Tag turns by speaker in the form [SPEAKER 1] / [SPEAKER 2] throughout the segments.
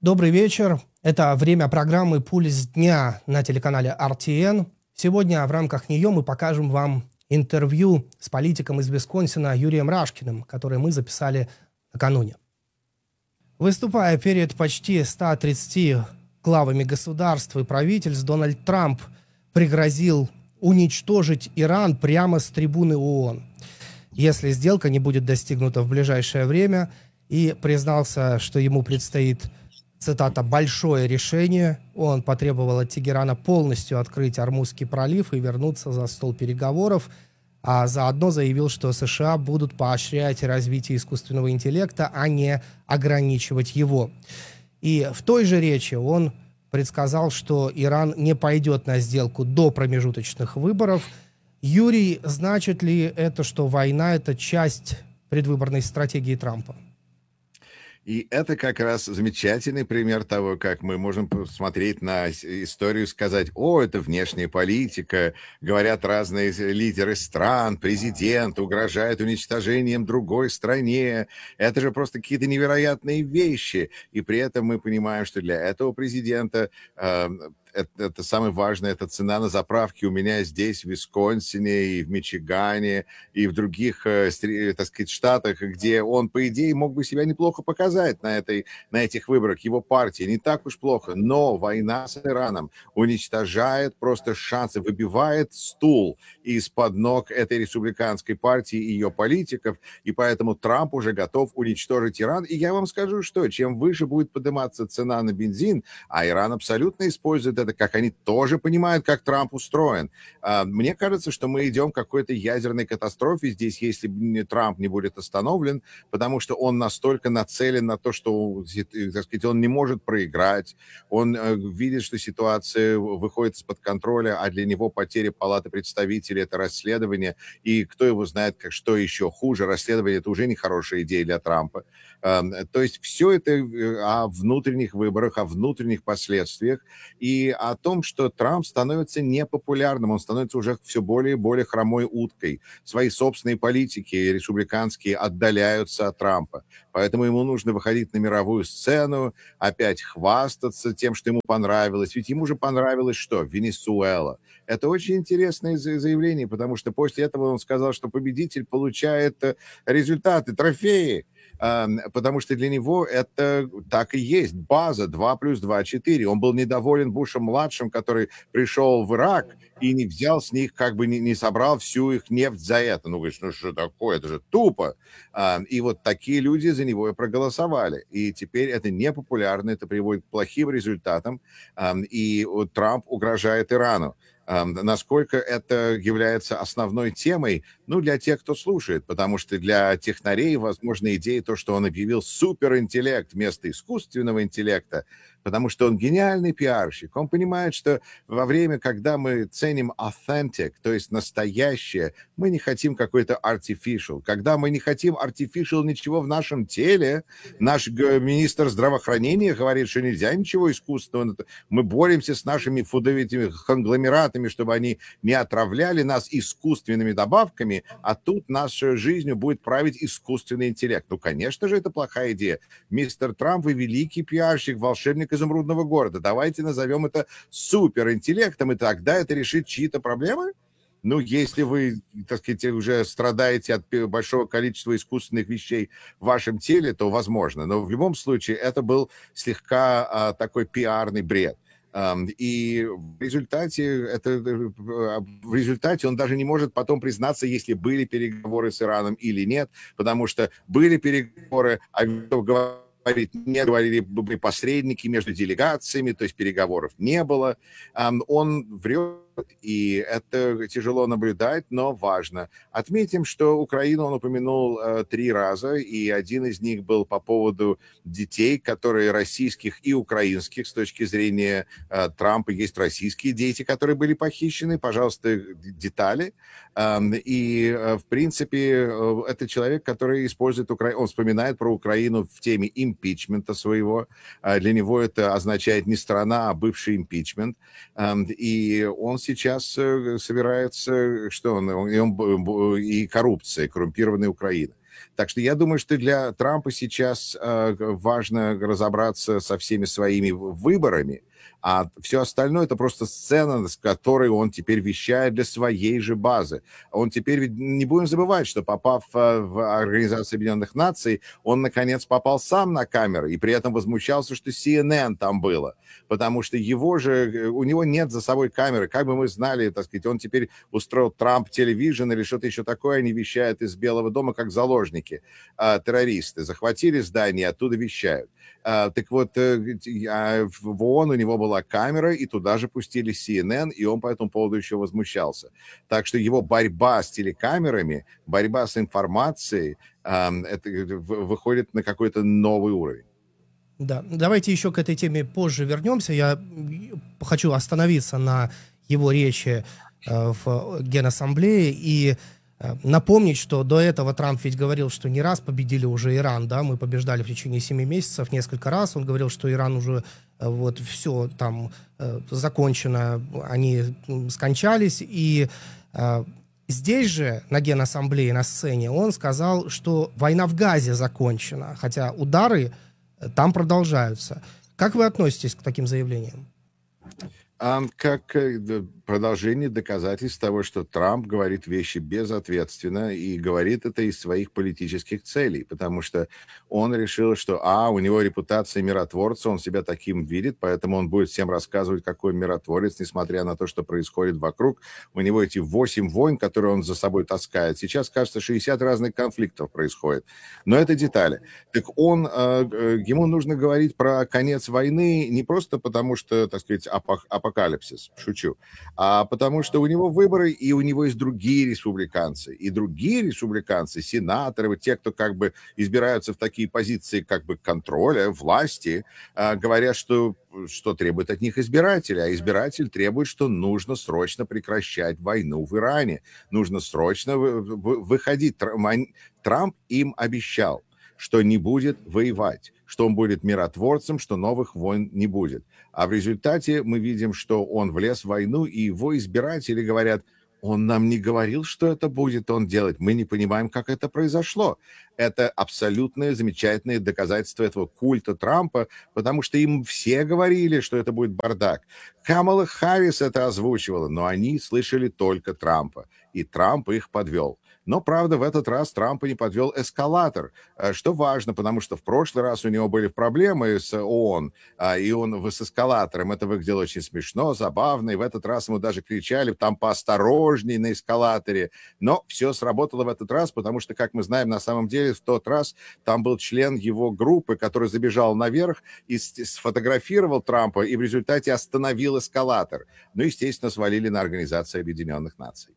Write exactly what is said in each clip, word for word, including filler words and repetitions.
[SPEAKER 1] Добрый вечер. Это время программы «Пульс дня» на телеканале эр ти эн. Сегодня в рамках нее мы покажем вам интервью с политиком из Висконсина Юрием Рашкиным, которое мы записали накануне. Выступая перед почти ста тридцатью главами государств и правительств, Дональд Трамп пригрозил уничтожить Иран прямо с трибуны ООН, если сделка не будет достигнута в ближайшее время, и признался, что ему предстоит, цитата, «большое решение». Он потребовал от Тегерана полностью открыть Ормузский пролив и вернуться за стол переговоров, а заодно заявил, что США будут поощрять развитие искусственного интеллекта, а не ограничивать его. И в той же речи он предсказал, что Иран не пойдет на сделку до промежуточных выборов. Юрий, значит ли это, что война – это часть предвыборной стратегии Трампа?
[SPEAKER 2] И это как раз замечательный пример того, как мы можем посмотреть на историю и сказать: о, это внешняя политика, говорят разные лидеры стран, президент угрожает уничтожением другой стране. Это же просто какие-то невероятные вещи. И при этом мы понимаем, что для этого президента э, это, это самое важное, это цена на заправке у меня здесь, в Висконсине, и в Мичигане, и в других, э, стри- так сказать, штатах, где он, по идее, мог бы себя неплохо показать на, этой, на этих выборах. Его партия не так уж плохо, но война с Ираном уничтожает просто шансы, выбивает стул из-под ног этой республиканской партии и ее политиков, и поэтому Трамп уже готов уничтожить Иран. И я вам скажу, что чем выше будет подниматься цена на бензин, а Иран абсолютно использует это, как они тоже понимают, как Трамп устроен. Мне кажется, что мы идем к какой-то ядерной катастрофе здесь, если Трамп не будет остановлен, потому что он настолько нацелен на то, что, так сказать, он не может проиграть. Он видит, что ситуация выходит из-под контроля, а для него потеря Палаты представителей – это расследование. И кто его знает, как, что еще хуже. Расследование – это уже не хорошая идея для Трампа. То есть все это о внутренних выборах, о внутренних последствиях и о том, что Трамп становится непопулярным, он становится уже все более и более хромой уткой. Свои собственные политики республиканские отдаляются от Трампа. Поэтому ему нужно выходить на мировую сцену, опять хвастаться тем, что ему понравилось. Ведь ему же понравилось что? Венесуэла. Это очень интересное заявление, потому что после этого он сказал, что победитель получает результаты, трофеи. Потому что для него это так и есть. База два плюс два – четыре. Он был недоволен Бушем-младшим, который пришел в Ирак и не взял с них, как бы не, не собрал всю их нефть за это. Ну, говоришь, ну что такое, это же тупо. И вот такие люди за него и проголосовали. И теперь это непопулярно, это приводит к плохим результатам. И Трамп угрожает Ирану. Насколько это является основной темой, ну, для тех, кто слушает, потому что для технарей, возможно, идея то, что он объявил суперинтеллект вместо искусственного интеллекта, потому что он гениальный пиарщик. Он понимает, что во время, когда мы ценим authentic, то есть настоящее, мы не хотим какой-то artificial. Когда мы не хотим artificial ничего в нашем теле, наш министр здравоохранения говорит, что нельзя ничего искусственного. Мы боремся с нашими фудовыми конгломератами, чтобы они не отравляли нас искусственными добавками, а тут нашей жизнью будет править искусственный интеллект. Ну, конечно же, это плохая идея. Мистер Трамп, вы великий пиарщик, волшебник изумрудного города. Давайте назовем это суперинтеллектом, и тогда это решит чьи-то проблемы? Ну, если вы, так сказать, уже страдаете от большого количества искусственных вещей в вашем теле, то возможно. Но в любом случае это был слегка а, такой пиарный бред. И в результате, это, в результате он даже не может потом признаться, если были переговоры с Ираном или нет, потому что были переговоры, а говорит, не говорили бы посредники между делегациями, то есть переговоров не было. Он врет, и это тяжело наблюдать, но важно. Отметим, что Украину он упомянул э, три раза, и один из них был по поводу детей, которые российских и украинских, с точки зрения э, Трампа есть российские дети, которые были похищены. Пожалуйста, детали. Э, и, э, в принципе, э, это человек, который использует Украину, он вспоминает про Украину в теме импичмента своего. Э, для него это означает не страна, а бывший импичмент. Э, и он сейчас собирается, что он, он и коррупция, коррумпированная Украина. Так что я думаю, что для Трампа сейчас э, важно разобраться со всеми своими выборами, а все остальное — это просто сцена, с которой он теперь вещает для своей же базы. Он теперь, ведь не будем забывать, что, попав э, в Организацию Объединенных Наций, он, наконец, попал сам на камеры и при этом возмущался, что си эн эн там было, потому что его же, у него нет за собой камеры. Как бы мы знали, так сказать, он теперь устроил Трамп Телевижн или что-то еще такое, они вещают из Белого дома как заложники, э, террористы. Захватили здание, оттуда вещают. Uh, так вот, uh, в ООН у него была камера, и туда же пустили си эн эн, и он по этому поводу еще возмущался. Так что его борьба с телекамерами, борьба с информацией, uh, это выходит на какой-то новый уровень.
[SPEAKER 1] Да, давайте еще к этой теме позже вернемся. Я хочу остановиться на его речи uh, в Генассамблее и напомнить, что до этого Трамп ведь говорил, что не раз победили уже Иран, да, мы побеждали в течение семи месяцев несколько раз. Он говорил, что Иран уже вот все там закончено, они скончались. И э, здесь же, на Генассамблее, на сцене, он сказал, что война в Газе закончена, хотя удары там продолжаются. Как вы относитесь к таким заявлениям?
[SPEAKER 2] Как продолжение доказательств того, что Трамп говорит вещи безответственно и говорит это из своих политических целей, потому что он решил, что, а, у него репутация миротворца, он себя таким видит, поэтому он будет всем рассказывать, какой он миротворец, несмотря на то, что происходит вокруг. У него эти восемь войн, которые он за собой таскает. Сейчас, кажется, шестьдесят разных конфликтов происходит. Но это детали. Так он, ему нужно говорить про конец войны не просто потому, что, так сказать, апокалипсис, шучу, а потому что у него выборы, и у него есть другие республиканцы. И другие республиканцы, сенаторы, вот те, кто как бы избираются в такие позиции как бы контроля, власти, говорят, что, что требует от них избиратели. А избиратель требует, что нужно срочно прекращать войну в Иране. Нужно срочно выходить. Трамп им обещал, что не будет воевать, что он будет миротворцем, что новых войн не будет. А в результате мы видим, что он влез в войну, и его избиратели говорят, он нам не говорил, что это будет он делать, мы не понимаем, как это произошло. Это абсолютное замечательное доказательство этого культа Трампа, потому что им все говорили, что это будет бардак. Камала Харрис это озвучивала, но они слышали только Трампа, и Трамп их подвел. Но, правда, в этот раз Трампа не подвел эскалатор, что важно, потому что в прошлый раз у него были проблемы с ООН, и он с эскалатором. Это выглядело очень смешно, забавно, и в этот раз ему даже кричали там поосторожней на эскалаторе. Но все сработало в этот раз, потому что, как мы знаем, на самом деле в тот раз там был член его группы, который забежал наверх и сфотографировал Трампа, и в результате остановил эскалатор. Ну, естественно, свалили на Организацию Объединенных Наций.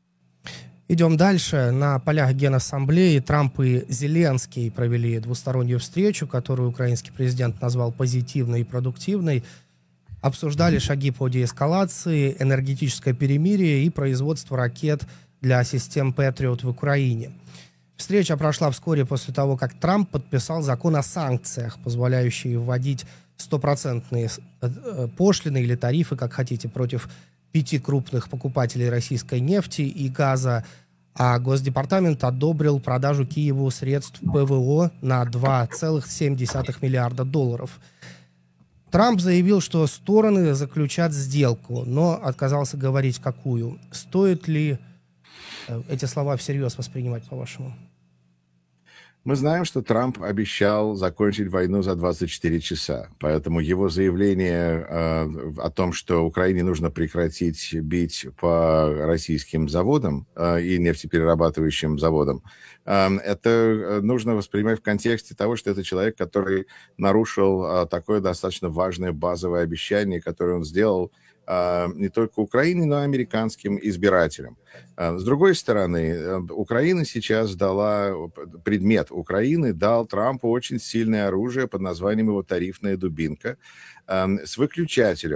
[SPEAKER 1] Идем дальше. На полях Генассамблеи Трамп и Зеленский провели двустороннюю встречу, которую украинский президент назвал позитивной и продуктивной. Обсуждали шаги по деэскалации, энергетическое перемирие и производство ракет для систем Патриот в Украине. Встреча прошла вскоре после того, как Трамп подписал закон о санкциях, позволяющий вводить стопроцентные пошлины или тарифы, как хотите, против пяти крупных покупателей российской нефти и газа, а Госдепартамент одобрил продажу Киеву средств ПВО на два целых семь десятых миллиарда долларов. Трамп заявил, что стороны заключат сделку, но отказался говорить, какую. Стоит ли эти слова всерьез воспринимать, по-вашему?
[SPEAKER 2] Мы знаем, что Трамп обещал закончить войну за двадцать четыре часа, поэтому его заявление э, о том, что Украине нужно прекратить бить по российским заводам э, и нефтеперерабатывающим заводам, э, это нужно воспринимать в контексте того, что это человек, который нарушил э, такое достаточно важное базовое обещание, которое он сделал не только Украине, но и американским избирателям. С другой стороны, Украина сейчас дала, предмет Украины дал Трампу очень сильное оружие под названием его тарифная дубинка с выключателем.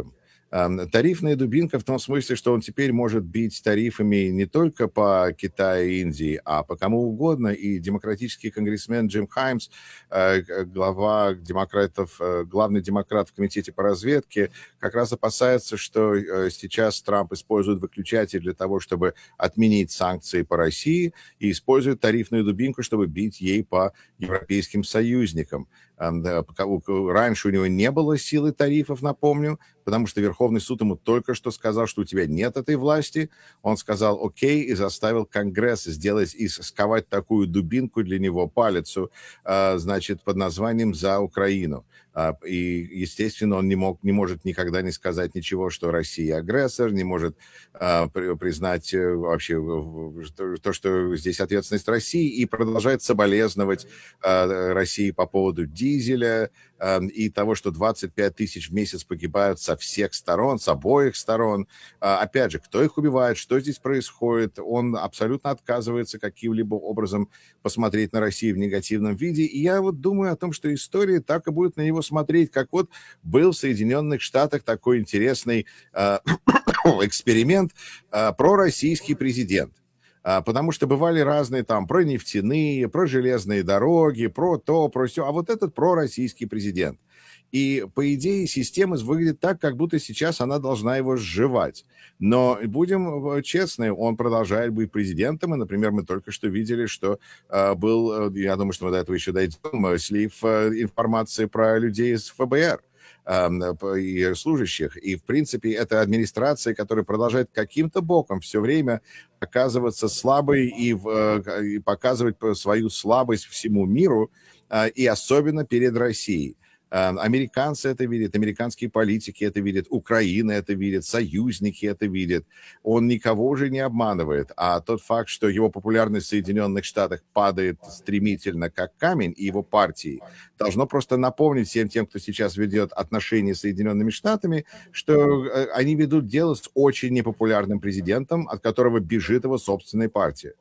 [SPEAKER 2] Ам, Тарифная дубинка в том смысле, что он теперь может бить тарифами не только по Китаю и Индии, а по кому угодно. И демократический конгрессмен Джим Хаймс, э, г- глава демократов, э, главный демократ в комитете по разведке, как раз опасается, что э, сейчас Трамп использует выключатель для того, чтобы отменить санкции по России, и использует тарифную дубинку, чтобы бить ей по европейским союзникам. Ам, да, пока у- ку- Раньше у него не было силы тарифов, напомню, потому что Верховный суд ему только что сказал, что у тебя нет этой власти. Он сказал окей и заставил Конгресс сделать и сковать такую дубинку для него, палицу, а, значит, под названием «За Украину». А, И, естественно, он не, мог, не может никогда не сказать ничего, что Россия агрессор, не может а, при- признать э, вообще в- в- что- то, что здесь ответственность России, и продолжает соболезновать а, России по поводу дизеля, э, и того, что двадцать пять тысяч в месяц погибают со всех сторон, с обоих сторон. А, Опять же, кто их убивает, что здесь происходит, он абсолютно отказывается каким-либо образом посмотреть на Россию в негативном виде. И я вот думаю о том, что история так и будет на него смотреть, как вот был в Соединенных Штатах такой интересный э, эксперимент, э, пророссийский президент. А, Потому что бывали разные там про нефтяные, про железные дороги, про то, про все. А вот этот пророссийский президент. И, по идее, система выглядит так, как будто сейчас она должна его сживать. Но будем э, честны, он продолжает быть президентом. И, например, мы только что видели, что э, был, э, я думаю, что мы до этого еще дойдем, э, слив э, информации про людей из эф бэ эр эм, п- и служащих. И, в принципе, это администрация, которая продолжает каким-то боком все время оказываться слабой и, в, э, и показывать п- свою слабость всему миру, э, и особенно перед Россией. Э, Американцы это видят, американские политики это видят, Украина это видит, союзники это видят. Он никого уже не обманывает. А тот факт, что его популярность в Соединенных Штатах падает стремительно, как камень, и его партии, должно просто напомнить всем тем, кто сейчас ведет отношения с Соединенными Штатами, что э, они ведут дело с очень непопулярным президентом, от которого бежит его собственная партия.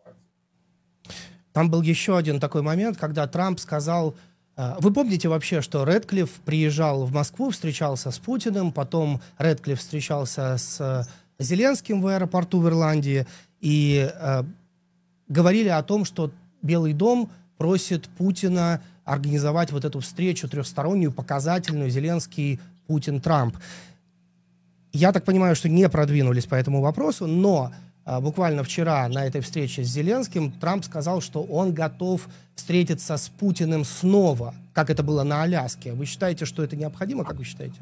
[SPEAKER 1] Там был еще один такой момент, когда Трамп сказал... э, Вы помните вообще, что Рэдклифф приезжал в Москву, встречался с Путиным, потом Рэдклифф встречался с э, Зеленским в аэропорту в Ирландии, и э, говорили о том, что Белый дом просит Путина организовать вот эту встречу трехстороннюю, показательную, Зеленский, Путин, Трамп. Я так понимаю, что не продвинулись по этому вопросу, но а, буквально вчера на этой встрече с Зеленским Трамп сказал, что он готов встретиться с Путиным снова, как это было на Аляске. Вы считаете, что это необходимо, как вы считаете?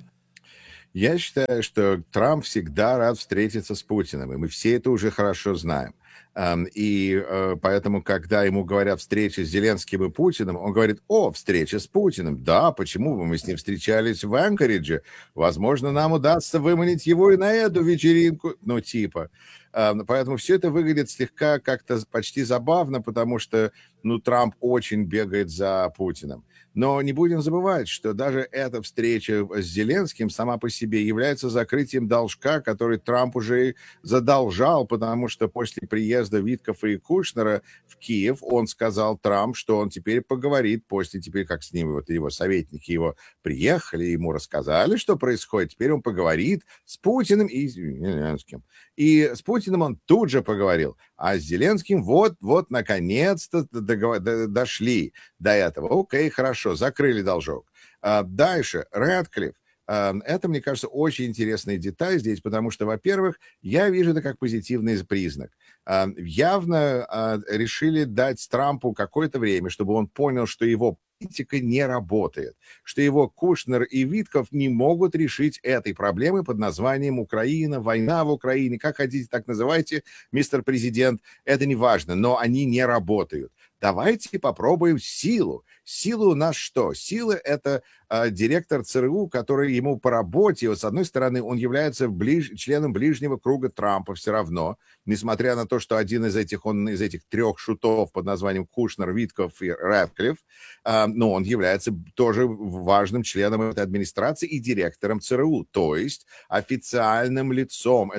[SPEAKER 2] Я считаю, что Трамп всегда рад встретиться с Путиным, и мы все это уже хорошо знаем. Ам, И э, поэтому, когда ему говорят встреча с Зеленским и Путиным, он говорит: о, встреча с Путиным. Да, почему бы мы с ним встречались в Анкоридже? Возможно, нам удастся выманить его и на эту вечеринку. Ну, типа. Ам, Поэтому все это выглядит слегка как-то почти забавно, потому что, ну, Трамп очень бегает за Путиным. Но не будем забывать, что даже эта встреча с Зеленским сама по себе является закрытием должка, который Трамп уже задолжал, потому что после приезда Виткофа и Кушнера в Киев он сказал, Трамп, что он теперь поговорит, после теперь, как с ним вот его советники его приехали, ему рассказали, что происходит, теперь он поговорит с Путиным и Зеленским. И с Путиным он тут же поговорил, а с Зеленским вот-вот наконец-то договор- до- дошли до этого. Окей, хорошо, закрыли должок. А, Дальше, Рэдклифф. А, Это, мне кажется, очень интересная деталь здесь, потому что, во-первых, я вижу это как позитивный признак. А, Явно а, решили дать Трампу какое-то время, чтобы он понял, что его политика не работает, что его Кушнер и Витков не могут решить этой проблемы под названием Украина, война в Украине, как хотите, так называйте, мистер президент, это не важно, но они не работают. Давайте попробуем силу. Сила у нас что? Сила — это э, директор ЦРУ, который ему по работе, вот с одной стороны, он является ближ... членом ближнего круга Трампа все равно, несмотря на то, что один из этих, он из этих трех шутов под названием Кушнер, Витков и Рэдклифф, э, но он является тоже важным членом этой администрации и директором ЦРУ, то есть официальным лицом. Это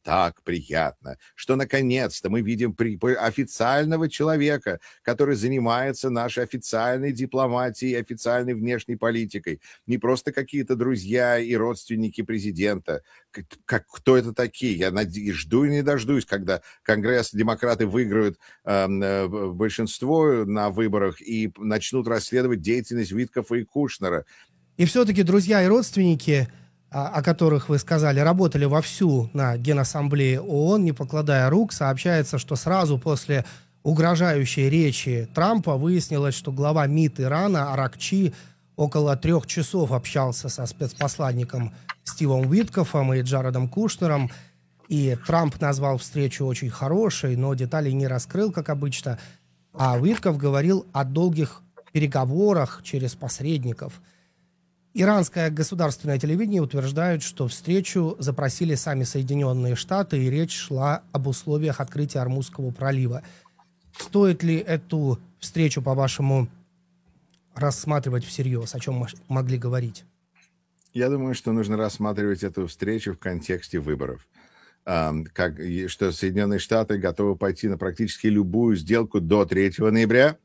[SPEAKER 2] так приятно, что наконец-то мы видим при, при- официального человека, который занимается нашей официальной дипломатией, официальной внешней политикой. Не просто какие-то друзья и родственники президента. Как, как- кто это такие? Я наде- жду и не дождусь, когда Конгресс, демократы выиграют эм, э, большинство на выборах и начнут расследовать деятельность Виткофа и Кушнера.
[SPEAKER 1] И все-таки друзья и родственники, а, о которых вы сказали, работали вовсю на Генассамблее ООН, не покладая рук. Сообщается, что сразу после угрожающей речи Трампа выяснилось, что глава МИД Ирана Аракчи около трех часов общался со спецпосланником Стивом Уиткофом и Джаредом Кушнером. И Трамп назвал встречу очень хорошей, но деталей не раскрыл, как обычно. А Уиткоф говорил о долгих переговорах через посредников. Иранское государственное телевидение утверждает, что встречу запросили сами Соединенные Штаты, и речь шла об условиях открытия Ормузского пролива. Стоит ли эту встречу, по-вашему, рассматривать всерьез? О чем мы могли говорить?
[SPEAKER 2] Я думаю, что нужно рассматривать эту встречу в контексте выборов. Ам, Как, и что Соединенные Штаты готовы пойти на практически любую сделку до третьего ноября,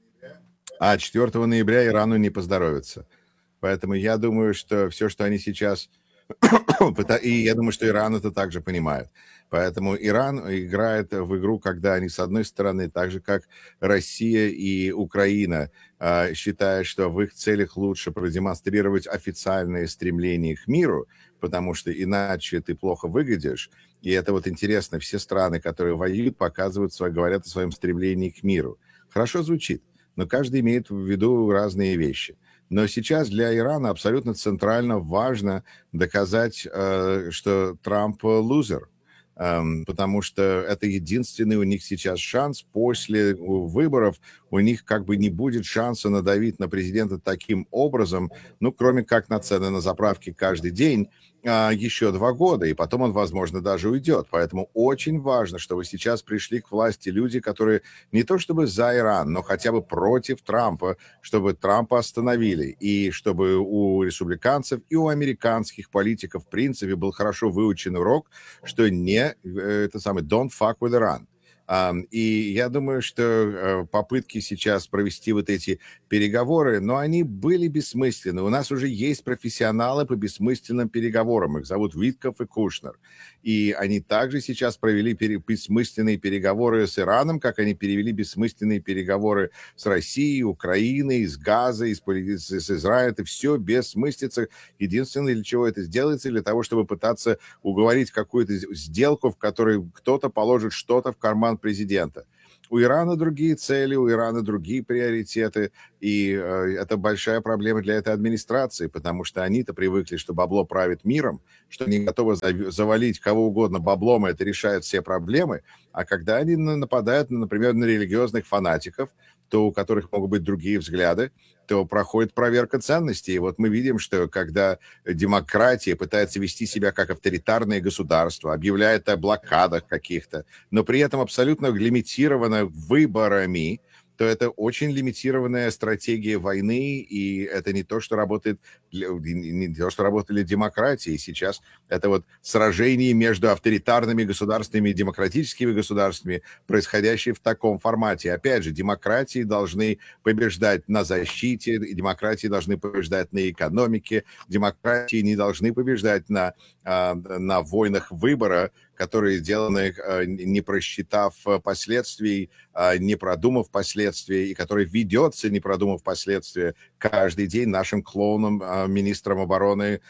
[SPEAKER 2] а четвёртого ноября Ирану не поздоровится. Поэтому я думаю, что все, что они сейчас... пыта- И я думаю, что Иран это также понимает. Поэтому Иран играет в игру, когда они, с одной стороны, так же, как Россия и Украина, а, считают, что в их целях лучше продемонстрировать официальное стремление к миру, потому что иначе ты плохо выглядишь. И это вот интересно, все страны, которые воюют, показывают, свои- говорят о своем стремлении к миру. Хорошо звучит, но каждый имеет в виду разные вещи. Но сейчас для Ирана абсолютно центрально важно доказать, э, что Трамп лузер, Эм, потому что это единственный у них сейчас шанс. После у, выборов у них как бы не будет шанса надавить на президента таким образом, ну, кроме как на цены на заправке каждый день, а, еще два года, и потом он, возможно, даже уйдет. Поэтому очень важно, чтобы сейчас пришли к власти люди, которые не то чтобы за Иран, но хотя бы против Трампа, чтобы Трампа остановили, и чтобы у республиканцев и у американских политиков, в принципе, был хорошо выучен урок, что не, э, это самое, don't fuck with Iran. Ам, И я думаю, что э, попытки сейчас провести вот эти переговоры, но они были бессмысленны. У нас уже есть профессионалы по бессмысленным переговорам. Их зовут Витков и Кушнер. И они также сейчас провели пере- бессмысленные переговоры с Ираном, как они перевели бессмысленные переговоры с Россией, Украиной, с Газой, с, поли- с- с Израилем. Это все бессмыслица. Единственное, для чего это сделается, для того, чтобы пытаться уговорить какую-то с- сделку, в которой кто-то положит что-то в карман президента. У Ирана другие цели, у Ирана другие приоритеты, и э, это большая проблема для этой администрации, потому что они-то привыкли, что бабло правит миром, что они готовы зав- завалить кого угодно баблом, и это решает все проблемы. А когда они на- нападают, на, например, на религиозных фанатиков, то у которых могут быть другие взгляды, то проходит проверка ценностей. И вот мы видим, что когда демократия пытается вести себя как авторитарное государство, объявляет о блокадах каких-то, но при этом абсолютно лимитировано выборами, то это очень лимитированная стратегия войны, и это не то, что работает для, не то, что работает для демократии. Сейчас это вот сражение между авторитарными государствами и демократическими государствами, происходящее в таком формате. Опять же, демократии должны побеждать на защите, и демократии должны побеждать на экономике, демократии не должны побеждать на, а, на войнах выбора, которые сделаны, а, не просчитав последствий, а, не продумав последствия, и который ведется, не продумав последствия, каждый день нашим клоуном, а, министром обороны,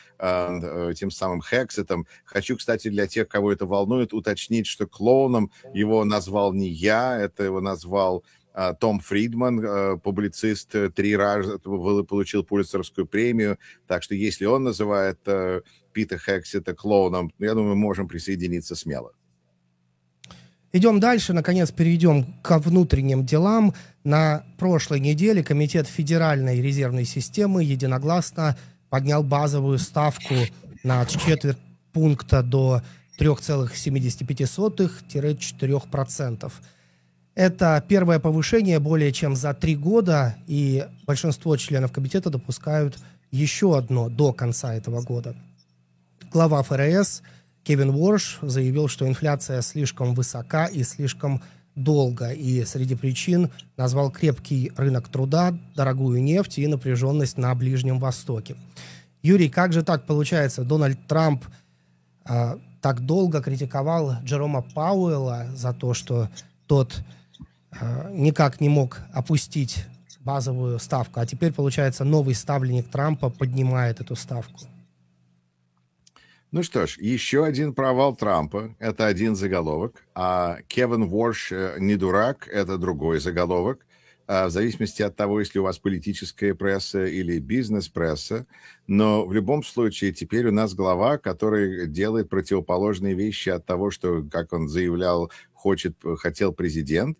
[SPEAKER 2] а, тем самым Хексетом. Хочу, кстати, для тех, кого это волнует, уточнить, что клоуном его назвал не я, это его назвал а, Том Фридман, а, публицист, э, три раза был- получил Пулитцеровскую премию. Так что если он называет э, Пита Хексета клоуном, я думаю, мы можем присоединиться смело.
[SPEAKER 1] Идем дальше, наконец перейдем ко внутренним делам. На прошлой неделе Комитет Федеральной резервной системы единогласно поднял базовую ставку на четверть пункта до три целых семьдесят пять сотых - четыре процента. Это первое повышение более чем за три года, и большинство членов комитета допускают еще одно до конца этого года. Глава ФРС Кевин Уорш заявил, что инфляция слишком высока и слишком долго, и среди причин назвал крепкий рынок труда, дорогую нефть и напряженность на Ближнем Востоке. Юрий, как же так получается? Дональд Трамп э, так долго критиковал Джерома Пауэлла за то, что тот э, никак не мог опустить базовую ставку, а теперь, получается, новый ставленник Трампа поднимает эту ставку.
[SPEAKER 2] Ну что ж, еще один провал Трампа – это один заголовок, а Кевин Уорш не дурак – это другой заголовок. В зависимости от того, если у вас политическая пресса или бизнес-пресса. Но в любом случае теперь у нас глава, который делает противоположные вещи от того, что, как он заявлял, хочет, хотел президент.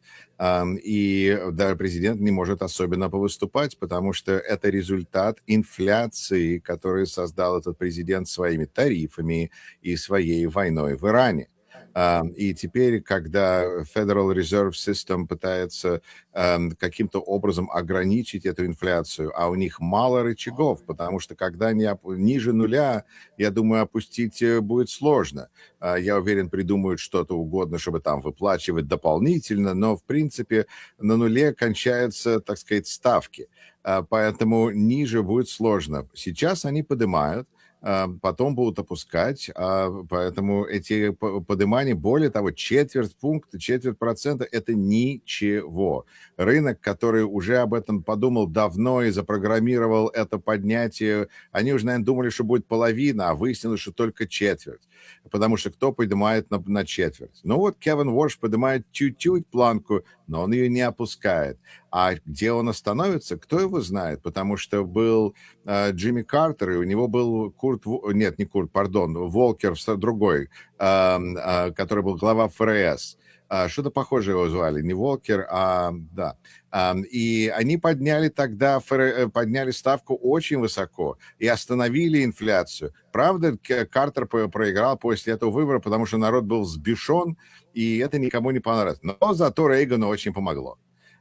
[SPEAKER 2] И даже президент не может особенно повыступать, потому что это результат инфляции, которую создал этот президент своими тарифами и своей войной в Иране. И теперь, когда Federal Reserve System пытается um, каким-то образом ограничить эту инфляцию, а у них мало рычагов, потому что когда они оп- ниже нуля, я думаю, опустить будет сложно. Uh, я уверен, придумают что-то угодно, чтобы там выплачивать дополнительно, но, в принципе, на нуле кончаются, так сказать, ставки. Uh, поэтому ниже будет сложно. Сейчас они поднимают, потом будут опускать, поэтому эти поднимания, более того, четверть пункта, четверть процента – это ничего. Рынок, который уже об этом подумал давно и запрограммировал это поднятие, они уже, наверное, думали, что будет половина, а выяснилось, что только четверть. Потому что кто поднимает на, на четверть? Ну вот Кевин Уорш поднимает чуть-чуть планку, но он ее не опускает. А где он остановится, кто его знает? Потому что был э, Джимми Картер, и у него был Курт... Нет, не Курт, пардон, Волкер, другой, э, э, который был глава эф эр эс. Uh, что-то похожее его звали, не Волкер, а да. Uh, и они подняли тогда, подняли ставку очень высоко и остановили инфляцию. Правда, Картер проиграл после этого выбора, потому что народ был взбешен, и это никому не понравилось. Но зато Рейгану очень помогло.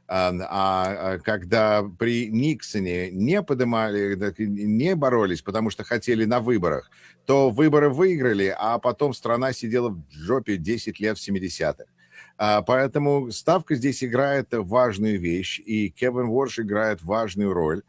[SPEAKER 2] А когда при Никсоне не поднимали, не боролись, потому что хотели на выборах, то выборы выиграли, а потом страна сидела в жопе десять лет в семидесятых. Поэтому ставка здесь играет важную вещь, и Кевин Уорш играет важную роль.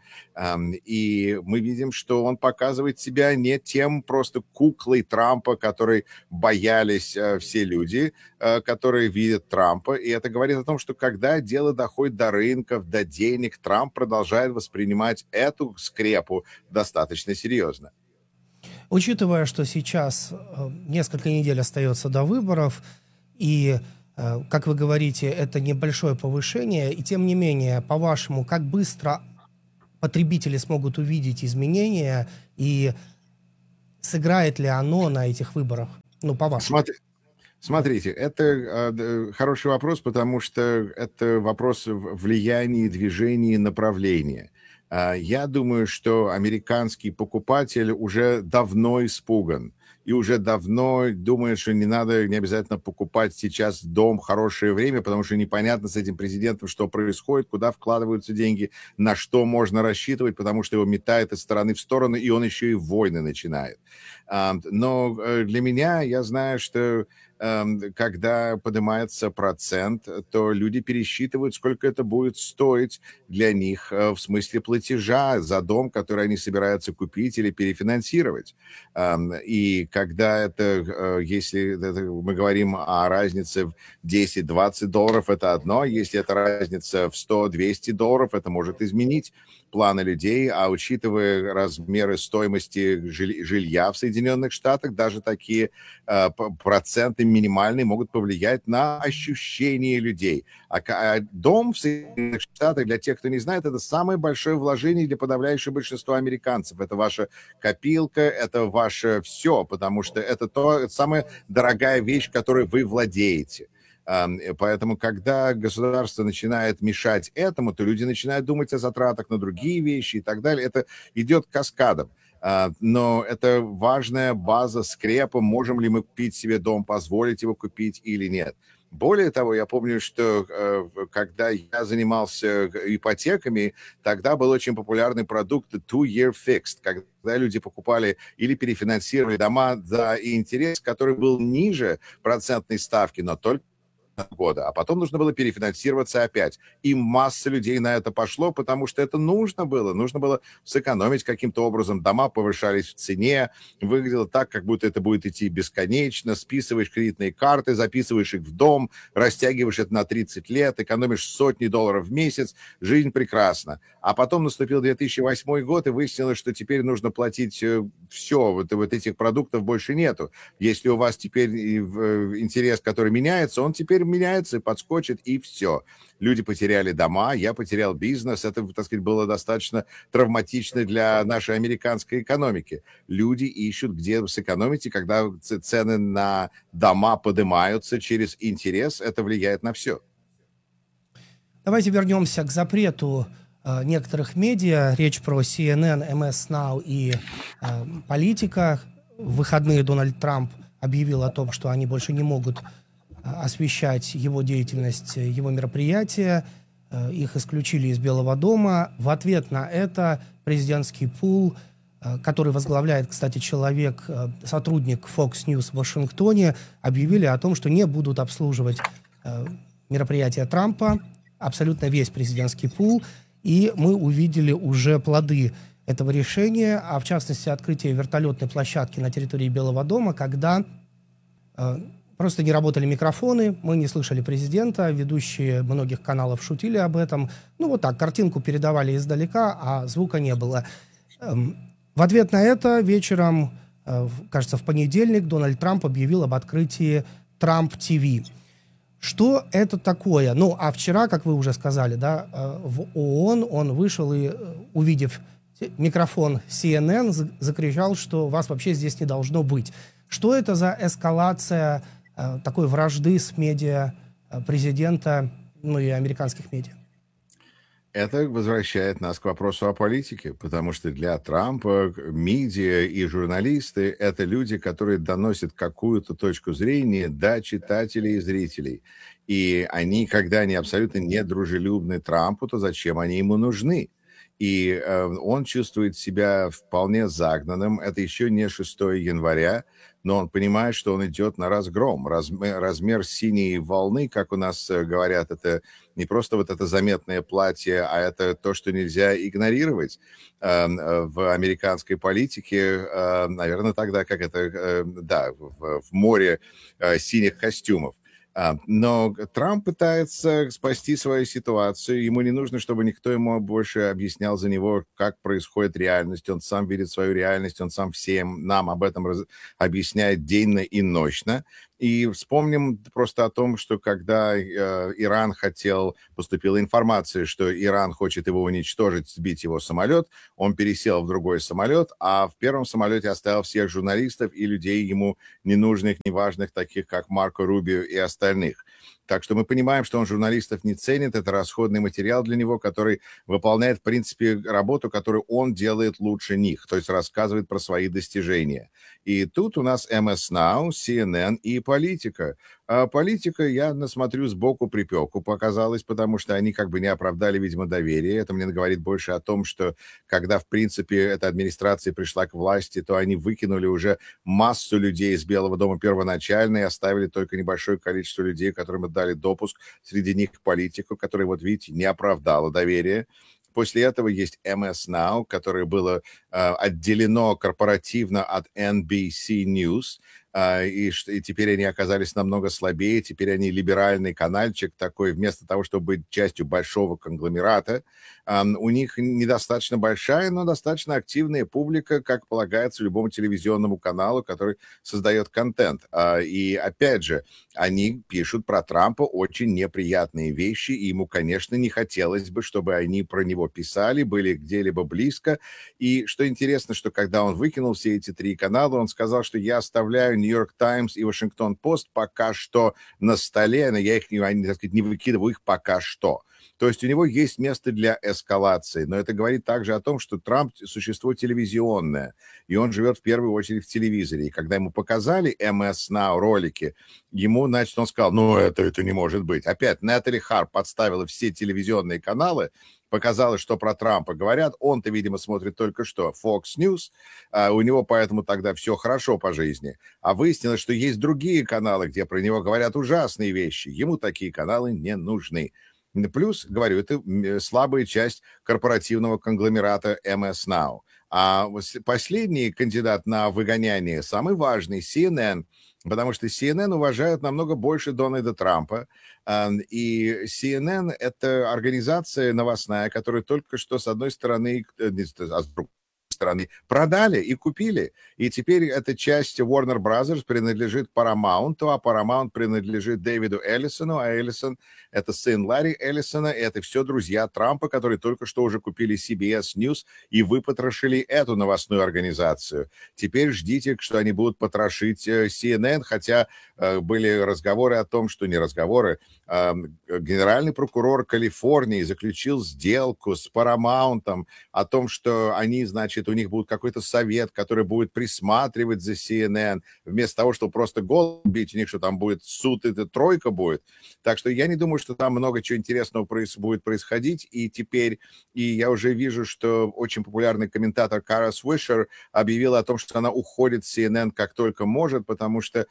[SPEAKER 2] И мы видим, что он показывает себя не тем просто куклой Трампа, которой боялись все люди, которые видят Трампа. И это говорит о том, что когда дело доходит до рынков, до денег, Трамп продолжает воспринимать эту скрепу достаточно серьезно.
[SPEAKER 1] Учитывая, что сейчас несколько недель остается до выборов, и как вы говорите, это небольшое повышение, и тем не менее, по-вашему, как быстро потребители смогут увидеть изменения, и сыграет ли оно на этих выборах? Ну, по-вашему.
[SPEAKER 2] Смотри, смотрите, это э, хороший вопрос, потому что это вопрос влияния, движения, направления. Э, я думаю, что американский покупатель уже давно испуган. И уже давно думает, что не надо, не обязательно покупать сейчас дом в хорошее время, потому что непонятно с этим президентом, что происходит, куда вкладываются деньги, на что можно рассчитывать, потому что его метает из стороны в сторону, и он еще и войны начинает. Но для меня, я знаю, что когда поднимается процент, то люди пересчитывают, сколько это будет стоить для них в смысле платежа за дом, который они собираются купить или перефинансировать. И когда это, если это, мы говорим о разнице в десять-двадцать долларов, это одно. Если это разница в сто-двести долларов, это может изменить планы людей, а учитывая размеры стоимости жилья в Соединенных Штатах, даже такие э, проценты минимальные могут повлиять на ощущение людей. А, а дом в Соединенных Штатах, для тех, кто не знает, это самое большое вложение для подавляющего большинства американцев. Это ваша копилка, это ваше все, потому что это то, это самая дорогая вещь, которой вы владеете. Поэтому, когда государство начинает мешать этому, то люди начинают думать о затратах на другие вещи и так далее. Это идет каскадом. Но это важная база, скрепа, можем ли мы купить себе дом, позволить его купить или нет. Более того, я помню, что э, в- когда я занимался г- ипотеками, тогда был очень популярный продукт two-year fixed, когда люди покупали или перефинансировали дома за интерес, который был ниже процентной ставки, но только года, а потом нужно было перефинансироваться опять. И масса людей на это пошло, потому что это нужно было. Нужно было сэкономить каким-то образом. Дома повышались в цене. Выглядело так, как будто это будет идти бесконечно. Списываешь кредитные карты, записываешь их в дом, растягиваешь это на тридцать лет, экономишь сотни долларов в месяц. Жизнь прекрасна. А потом наступил две тысячи восьмой год, и выяснилось, что теперь нужно платить все. Вот, вот этих продуктов больше нету. Если у вас теперь и в- интерес, который меняется, он теперь меняется и подскочит, и все. Люди потеряли дома, я потерял бизнес. Это, так сказать, было достаточно травматично для нашей американской экономики. Люди ищут, где сэкономить, и когда ц- цены на дома поднимаются через интерес, это влияет на все.
[SPEAKER 1] Давайте вернемся к запрету э, некоторых медиа. Речь про си эн эн, эм эс Now и э, Политика. В выходные Дональд Трамп объявил о том, что они больше не могут э, освещать его деятельность, э, его мероприятия. Э, их исключили из Белого дома. В ответ на это президентский пул, э, который возглавляет, кстати, человек, э, сотрудник Fox News в Вашингтоне, объявили о том, что не будут обслуживать э, мероприятия Трампа, абсолютно весь президентский пул, и мы увидели уже плоды этого решения, а в частности открытие вертолетной площадки на территории Белого дома, когда э, просто не работали микрофоны, мы не слышали президента, ведущие многих каналов шутили об этом. Ну вот так, картинку передавали издалека, а звука не было. Эм, в ответ на это вечером, э, в- кажется, в понедельник Дональд Трамп объявил об открытии Трамп ти ви. Что это такое? Ну, а вчера, как вы уже сказали, да, э, в ООН он вышел и, э, увидев те- микрофон си эн эн, за- закричал, что вас вообще здесь не должно быть. Что это за эскалация э, такой вражды с медиа э, президента, ну и американских медиа?
[SPEAKER 2] Это возвращает нас к вопросу о политике, потому что для Трампа медиа и журналисты — это люди, которые доносят какую-то точку зрения до читателей и зрителей. И они, когда они абсолютно недружелюбны Трампу, то зачем они ему нужны? И э, он чувствует себя вполне загнанным. Это еще не шестого января, но он понимает, что он идет на разгром. Размер, размер синей волны, как у нас э, говорят, это не просто вот это заметное платье, а это то, что нельзя игнорировать э, э, в американской политике, э, наверное, тогда, как это, э, да, в, в море э, синих костюмов. А, Но Трамп пытается спасти свою ситуацию. Ему не нужно, чтобы никто ему больше объяснял за него, как происходит реальность. Он сам видит свою реальность, он сам всем нам об этом раз- объясняет денно и ночно. И вспомним просто о том, что когда э, Иран хотел, поступила информация, что Иран хочет его уничтожить, сбить его самолет, он пересел в другой самолет, а в первом самолете оставил всех журналистов и людей ему ненужных, неважных, таких как Марко Рубио и остальных. Так что мы понимаем, что он журналистов не ценит, это расходный материал для него, который выполняет, в принципе, работу, которую он делает лучше них, то есть рассказывает про свои достижения. И тут у нас эм эс Now, си эн эн и Политика. А Политика я насмотрю сбоку припеку, показалось, потому что они как бы не оправдали, видимо, доверие. Это мне говорит больше о том, что когда, в принципе, эта администрация пришла к власти, то они выкинули уже массу людей из Белого дома первоначально и оставили только небольшое количество людей, которым дали допуск, среди них Политику, которая, вот видите, не оправдала доверие. После этого есть эм эс Now, которое было э, отделено корпоративно от эн би си News, э, и, ш- и теперь они оказались намного слабее, теперь они либеральный канальчик такой, вместо того, чтобы быть частью большого конгломерата. Ам, у них недостаточно большая, но достаточно активная публика, как полагается любому телевизионному каналу, который создает контент. А, и опять же, они пишут про Трампа очень неприятные вещи, и ему, конечно, не хотелось бы, чтобы они про него писали, были где-либо близко. И что интересно, что когда он выкинул все эти три канала, он сказал, что я оставляю Нью-Йорк Таймс и Вашингтон Пост пока что на столе, но я их не, они, так сказать, не выкидываю их пока что. То есть у него есть место для эскалации, но это говорит также о том, что Трамп — существо телевизионное, и он живет в первую очередь в телевизоре. И когда ему показали эм эс Now ролики, ему, значит, он сказал: ну, это, это не может быть. Опять Нетали Харп подставила все телевизионные каналы, показалось, что про Трампа говорят. Он-то, видимо, смотрит только что Fox News, а у него поэтому тогда все хорошо по жизни. А выяснилось, что есть другие каналы, где про него говорят ужасные вещи. Ему такие каналы не нужны. Плюс, говорю, это слабая часть корпоративного конгломерата эм эс Now. А последний кандидат на выгоняние, самый важный, си эн эн, потому что си эн эн уважают намного больше Дональда Трампа. И си эн эн — это организация новостная, которую только что, с одной стороны, а с другой стороны, продали и купили. И теперь эта часть Warner Brothers принадлежит Paramount, а Paramount принадлежит Дэвиду Эллисону, а Эллисон — это сын Ларри Эллисона, и это все друзья Трампа, которые только что уже купили си би эс News и выпотрошили эту новостную организацию. Теперь ждите, что они будут потрошить си эн эн, хотя э, были разговоры о том, что не разговоры, э, генеральный прокурор Калифорнии заключил сделку с Paramount о том, что они, значит, у них будет какой-то совет, который будет присматривать за си эн эн, вместо того, чтобы просто голову бить, у них что там будет суд, это тройка будет. Так что я не думаю, что там много чего интересного проис- будет происходить. И теперь, и я уже вижу, что очень популярный комментатор Кара Свишер объявила о том, что она уходит с си эн эн как только может, потому что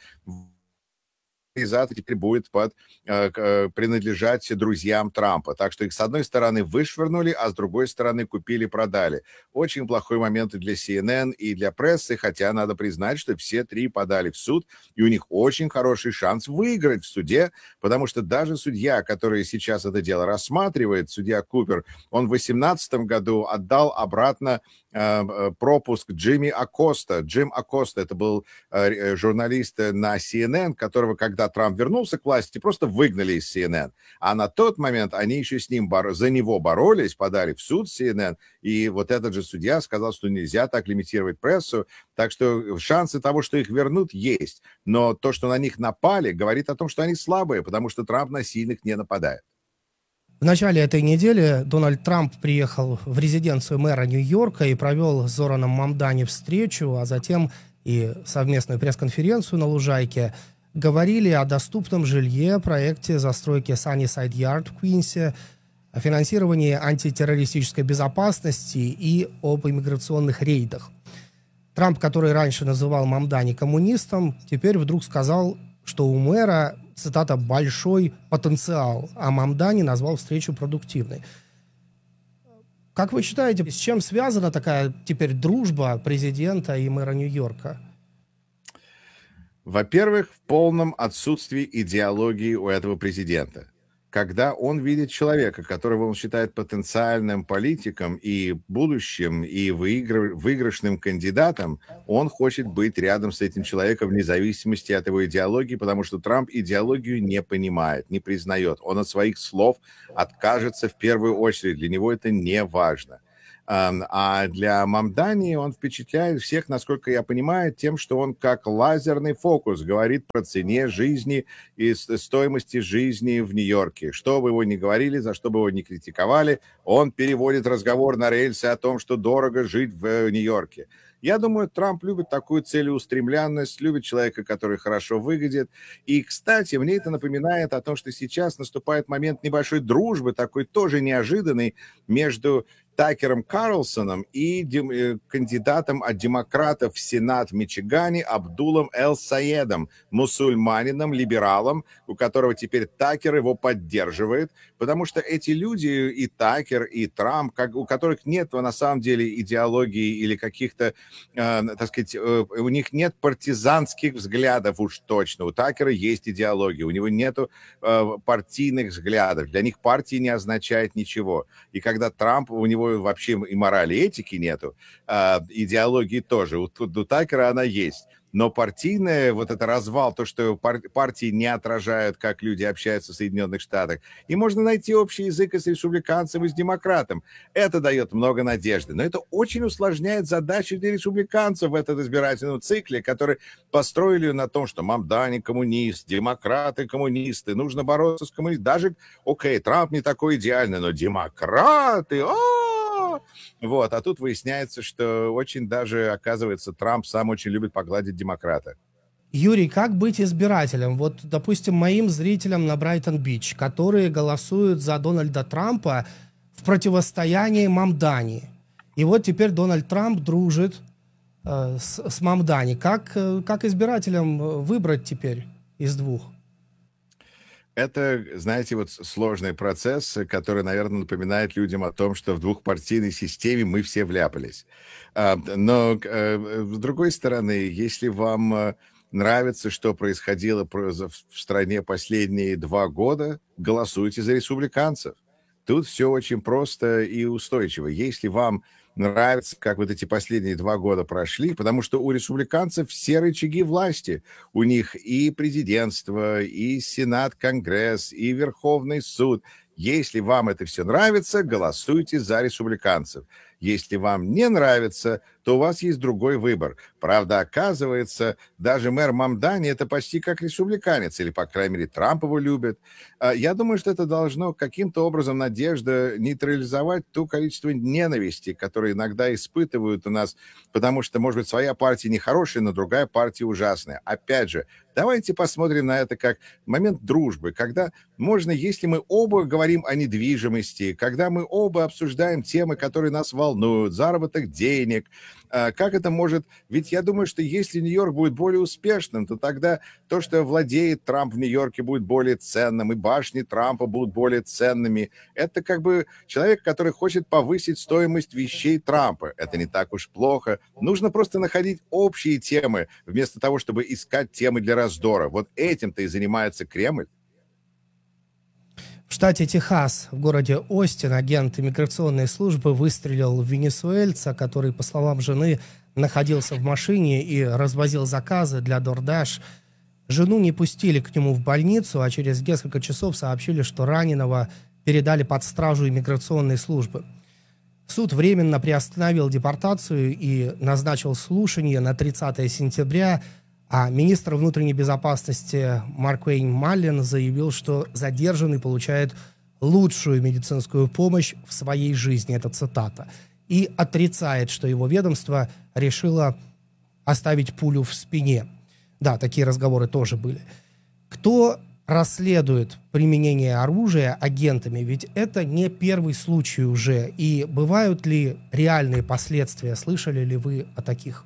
[SPEAKER 2] организация теперь будет под, э, э, принадлежать друзьям Трампа. Так что их, с одной стороны, вышвырнули, а с другой стороны, купили-продали. Очень плохой момент и для си эн эн, и для прессы, хотя надо признать, что все три подали в суд, и у них очень хороший шанс выиграть в суде, потому что даже судья, который сейчас это дело рассматривает, судья Купер, он в две тысячи восемнадцатом году отдал обратно э, пропуск Джимми Акоста. Джим Акоста — это был э, журналист на си эн эн, которого, когда Трамп вернулся к власти, просто выгнали из си эн эн. А на тот момент они еще с ним боро- за него боролись, подали в суд си эн эн, и вот этот же судья сказал, что нельзя так лимитировать прессу, так что шансы того, что их вернут, есть. Но то, что на них напали, говорит о том, что они слабые, потому что Трамп на сильных не нападает.
[SPEAKER 1] В начале этой недели Дональд Трамп приехал в резиденцию мэра Нью-Йорка и провел с Зораном Мамдани встречу, а затем и совместную пресс-конференцию на Лужайке. Говорили о доступном жилье, проекте застройки Sunnyside Yard в Квинсе, о финансировании антитеррористической безопасности и об иммиграционных рейдах. Трамп, который раньше называл Мамдани коммунистом, теперь вдруг сказал, что у мэра, цитата, «большой потенциал», а Мамдани назвал встречу продуктивной. Как вы считаете, с чем связана такая теперь дружба президента и мэра Нью-Йорка?
[SPEAKER 2] Во-первых, в полном отсутствии идеологии у этого президента. Когда он видит человека, которого он считает потенциальным политиком и будущим, и выигрыш- выигрышным кандидатом, он хочет быть рядом с этим человеком вне зависимости от его идеологии, потому что Трамп идеологию не понимает, не признает. Он от своих слов откажется в первую очередь. Для него это не важно. А для Мамдани он впечатляет всех, насколько я понимаю, тем, что он как лазерный фокус говорит про цене жизни и стоимости жизни в Нью-Йорке. Что бы его ни говорили, за что бы его ни критиковали, он переводит разговор на рельсы о том, что дорого жить в Нью-Йорке. Я думаю, Трамп любит такую целеустремленность, любит человека, который хорошо выглядит. И, кстати, мне это напоминает о том, что сейчас наступает момент небольшой дружбы, такой тоже неожиданный, между Такером Карлсоном и дем, э, кандидатом от демократов в Сенат в Мичигане Абдулом Эл-Саедом, мусульманином, либералом, у которого теперь Такер его поддерживает, потому что эти люди, и Такер, и Трамп, как, у которых нет на самом деле идеологии или каких-то, э, так сказать, э, у них нет партизанских взглядов уж точно. У Такера есть идеология, у него нету э, партийных взглядов. Для них партия не означает ничего. И когда Трамп, у него вообще и морали, и этики нету, а идеологии тоже. У, у Такера она есть. Но партийное, вот это развал, то, что пар партии не отражают, как люди общаются в Соединенных Штатах, и можно найти общий язык и с республиканцем, и с демократом. Это дает много надежды. Но это очень усложняет задачу для республиканцев в этом избирательном цикле, который построили на том, что Мамдани коммунист, демократы коммунисты, нужно бороться с коммунистами. Даже, окей, Трамп не такой идеальный, но демократы, а вот, а тут выясняется, что очень даже, оказывается, Трамп сам очень любит погладить демократа.
[SPEAKER 1] Юрий, как быть избирателем? Вот, допустим, моим зрителям на Брайтон-Бич, которые голосуют за Дональда Трампа в противостоянии Мамдани. И вот теперь Дональд Трамп дружит э, с, с Мамдани. Как, э, как избирателям выбрать теперь из двух?
[SPEAKER 2] Это, знаете, вот сложный процесс, который, наверное, напоминает людям о том, что в двухпартийной системе мы все вляпались. А, Но, э, с другой стороны, если вам э, нравится, что происходило про- за- в стране последние два года, голосуйте за республиканцев. Тут все очень просто и устойчиво. Если вам нравится, как вот эти последние два года прошли, потому что у республиканцев все рычаги власти. У них и президентство, и Сенат, Конгресс, и Верховный суд. Если вам это все нравится, голосуйте за республиканцев. Если вам не нравится, то у вас есть другой выбор. Правда, оказывается, даже мэр Мамдани — это почти как республиканец, или, по крайней мере, Трамп его любит. А, Я думаю, что это должно каким-то образом, надежда, нейтрализовать то количество ненависти, которое иногда испытывают у нас, потому что, может быть, своя партия нехорошая, но другая партия ужасная. Опять же, давайте посмотрим на это как момент дружбы, когда можно, если мы оба говорим о недвижимости, когда мы оба обсуждаем темы, которые нас волнуют, заработок денег, а, как это может... Ведь я думаю, что если Нью-Йорк будет более успешным, то тогда то, что владеет Трамп в Нью-Йорке, будет более ценным, и башни Трампа будут более ценными. Это как бы человек, который хочет повысить стоимость вещей Трампа. Это не так уж плохо. Нужно просто находить общие темы, вместо того, чтобы искать темы для раздора. Вот этим-то и занимается Кремль.
[SPEAKER 1] В штате Техас, в городе Остин, агент иммиграционной службы выстрелил в венесуэльца, который, по словам жены, находился в машине и развозил заказы для DoorDash. Жену не пустили к нему в больницу, а через несколько часов сообщили, что раненого передали под стражу иммиграционной службы. Суд временно приостановил депортацию и назначил слушание на тридцатое сентября, а министр внутренней безопасности Марквейн Маллен заявил, что задержанный получает лучшую медицинскую помощь в своей жизни, это цитата, и отрицает, что его ведомство решило оставить пулю в спине. Да, такие разговоры тоже были. Кто расследует применение оружия агентами? Ведь это не первый случай уже. И бывают ли реальные последствия? Слышали ли вы о таких?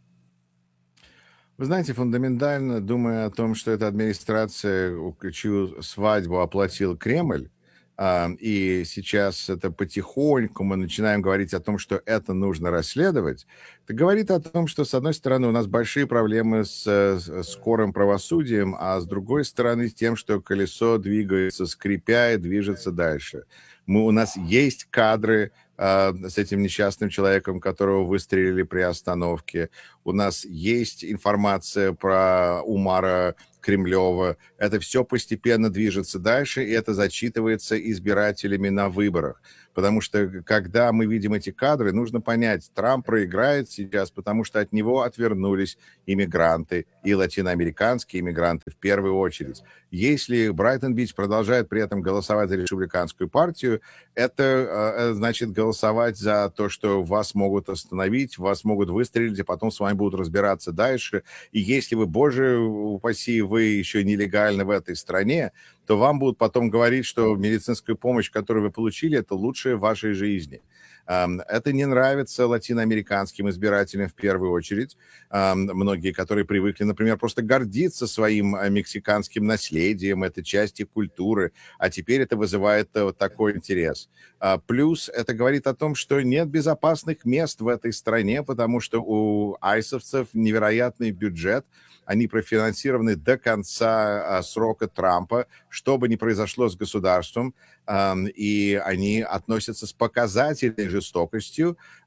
[SPEAKER 2] Вы знаете, фундаментально, думая о том, что эта администрация, у- чью свадьбу оплатил Кремль, а, и сейчас это потихоньку мы начинаем говорить о том, что это нужно расследовать, это говорит о том, что, с одной стороны, у нас большие проблемы с, э, с скорым правосудием, а с другой стороны, с тем, что колесо двигается, скрипя и движется дальше. Мы, у нас есть кадры а, с этим несчастным человеком, которого выстрелили при остановке. У нас есть информация про Умара Кремлева. Это все постепенно движется дальше, и это зачитывается избирателями на выборах. Потому что, когда мы видим эти кадры, нужно понять, Трамп проиграет сейчас, потому что от него отвернулись иммигранты, и латиноамериканские иммигранты в первую очередь. Если Брайтон-Бич продолжает при этом голосовать за республиканскую партию, это э, значит голосовать за то, что вас могут остановить, вас могут выстрелить, и потом с вами будут разбираться дальше. И если вы, боже упаси, вы еще нелегально в этой стране, то вам будут потом говорить, что медицинскую помощь, которую вы получили, это лучшее в вашей жизни. Ам, Это не нравится латиноамериканским избирателям в первую очередь. Ам, Многие, которые привыкли, например, просто гордиться своим а, мексиканским наследием, это часть их культуры, а теперь это вызывает э, вот такой интерес. А, Плюс это говорит о том, что нет безопасных мест в этой стране, потому что у айсовцев невероятный бюджет, они профинансированы до конца а, срока Трампа, что бы ни произошло с государством, ам, и они относятся с показательной жестокостью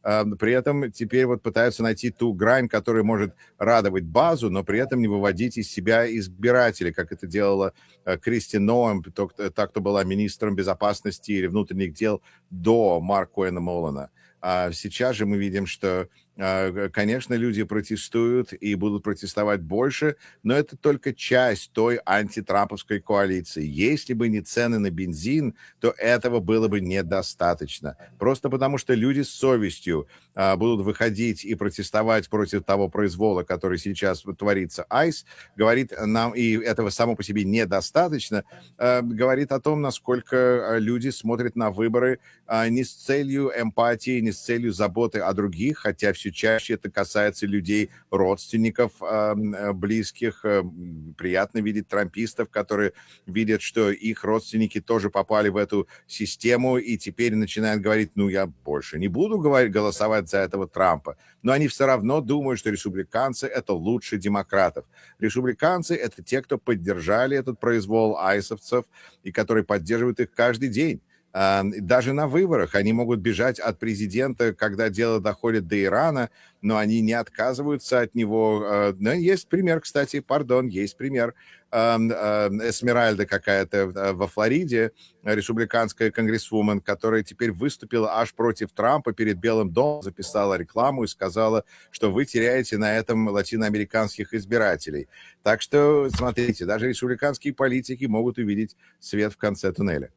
[SPEAKER 2] Э, При этом теперь вот пытаются найти ту грань, которая может радовать базу, но при этом не выводить из себя избирателей, как это делала э, Кристи Ноэм, то- та, кто была министром безопасности или внутренних дел до Марка Коэна Моллана. А сейчас же мы видим, что, а, конечно, люди протестуют и будут протестовать больше, но это только часть той антитрамповской коалиции. Если бы не цены на бензин, то этого было бы недостаточно. Просто потому, что люди с совестью а, будут выходить и протестовать против того произвола, который сейчас творится айс, говорит нам, и этого само по себе недостаточно, а, говорит о том, насколько а, люди смотрят на выборы а, не с целью эмпатии, не с целью заботы о других, хотя все чаще это касается людей, родственников, э, близких. Э, Приятно видеть трампистов, которые видят, что их родственники тоже попали в эту систему и теперь начинают говорить, ну, я больше не буду говорить, голосовать за этого Трампа. Но они все равно думают, что республиканцы — это лучше демократов. Республиканцы — это те, кто поддержали этот произвол айсовцев и которые поддерживают их каждый день. А, Даже на выборах они могут бежать от президента, когда дело доходит до Ирана, но они не отказываются от него. А, Но есть пример, кстати, пардон, есть пример. А, а, Эсмеральда какая-то а, во Флориде, республиканская конгрессвумен, которая теперь выступила аж против Трампа перед Белым домом, записала рекламу и сказала, что вы теряете на этом латиноамериканских избирателей. Так что, смотрите, даже республиканские политики могут увидеть свет в конце туннеля.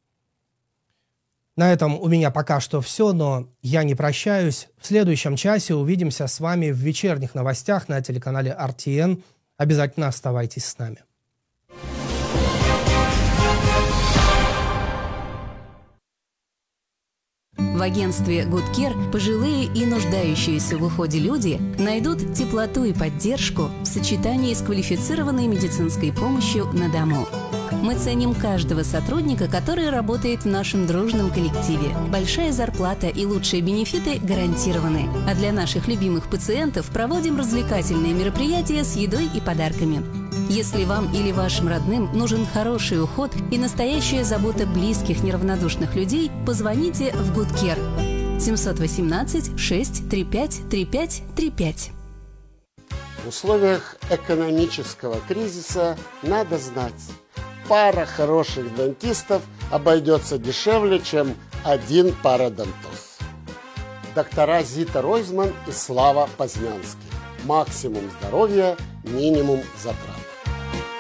[SPEAKER 1] На этом у меня пока что все, но я не прощаюсь. В следующем часе увидимся с вами в вечерних новостях на телеканале ар ти эн. Обязательно оставайтесь с нами.
[SPEAKER 3] В агентстве Good Care пожилые и нуждающиеся в уходе люди найдут теплоту и поддержку в сочетании с квалифицированной медицинской помощью на дому. Мы ценим каждого сотрудника, который работает в нашем дружном коллективе. Большая зарплата и лучшие бенефиты гарантированы. А для наших любимых пациентов проводим развлекательные мероприятия с едой и подарками. Если вам или вашим родным нужен хороший уход и настоящая забота близких неравнодушных людей, позвоните в Good Care семь один восемь шесть три пять три пять три пять.
[SPEAKER 4] В условиях экономического кризиса надо знать, пара хороших дантистов обойдется дешевле, чем один пародонтоз. Доктора Зита Ройзман и Слава Познянский. Максимум здоровья, минимум затрат.